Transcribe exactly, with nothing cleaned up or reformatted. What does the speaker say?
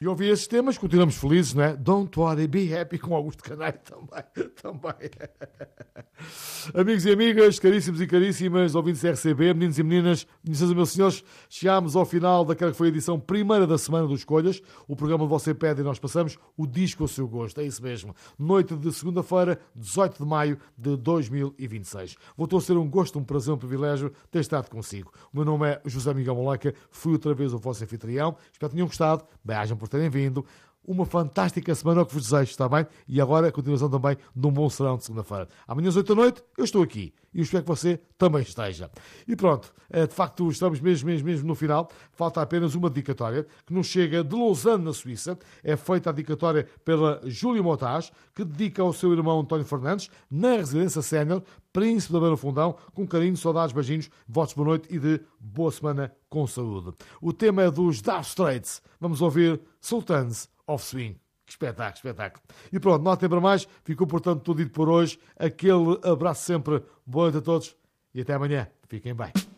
E ouvir esses temas, continuamos felizes, não é? Don't worry, be happy, com Augusto Canário também. também. Amigos e amigas, caríssimos e caríssimas, ouvintes da R C B, meninos e meninas, meninas e meus senhores, chegámos ao final daquela que foi a edição primeira da Semana dos Escolhas, o programa onde você pede e nós passamos o disco ao seu gosto, é isso mesmo. Noite de segunda-feira, dezoito de maio de dois mil e vinte e seis. Voltou a ser um gosto, um prazer, um privilégio ter estado consigo. O meu nome é José Miguel Moleca, fui outra vez o vosso anfitrião, espero que tenham gostado, bem-ajam por terem vindo. Uma fantástica semana que vos desejo, está bem? E agora a continuação também de um bom serão de segunda-feira. Amanhã às oito da noite eu estou aqui e eu espero que você também esteja. E pronto, de facto estamos mesmo, mesmo, mesmo no final. Falta apenas uma dedicatória que nos chega de Lausanne, na Suíça. É feita a dedicatória pela Júlia Motage, que dedica ao seu irmão António Fernandes, na residência sénior, Príncipe da Beira Fundão, com carinho, saudades, beijinhos, votos de boa noite e de boa semana com saúde. O tema é dos Dire Straits. Vamos ouvir Sultans of Swing. Que espetáculo, espetáculo. E pronto, não há tempo para mais. Ficou, portanto, tudo dito por hoje. Aquele abraço sempre. Boa noite a todos e até amanhã. Fiquem bem.